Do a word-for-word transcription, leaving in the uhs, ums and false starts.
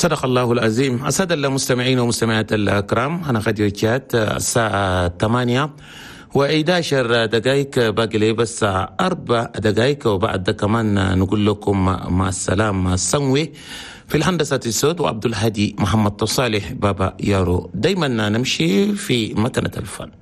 صدق الله العظيم. السادة المستمعين ومستمعات الكرام، أنا خديو تشات الساعة ثمانية وإحدى عشرة دقائق، باقي لي بس أربع دقائق وبعد كمان نقول لكم مع السلامة. سنوي في الهندسة الصوت وعبد الهادي محمد تصالح بابا يارو. دايما نمشي في متنة الفن.